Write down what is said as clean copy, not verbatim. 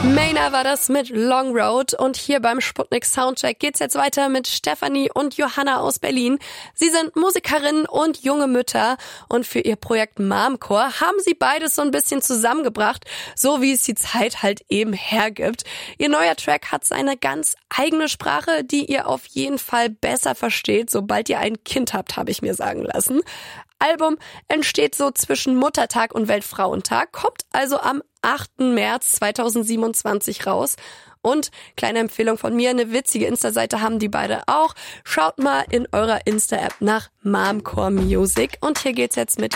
Maina war das mit Long Road und hier beim Sputnik Soundcheck geht's jetzt weiter mit Stefanie und Johanna aus Berlin. Sie sind Musikerinnen und junge Mütter und für ihr Projekt Momcore haben sie beides so ein bisschen zusammengebracht, so wie es die Zeit halt eben hergibt. Ihr neuer Track hat seine ganz eigene Sprache, die ihr auf jeden Fall besser versteht, sobald ihr ein Kind habt, habe ich mir sagen lassen. Album entsteht so zwischen Muttertag und Weltfrauentag, kommt also am 8. März 2027 raus. Und kleine Empfehlung von mir, eine witzige Insta-Seite haben die beide auch. Schaut mal in eurer Insta-App nach Momcore Music. Und hier geht's jetzt mit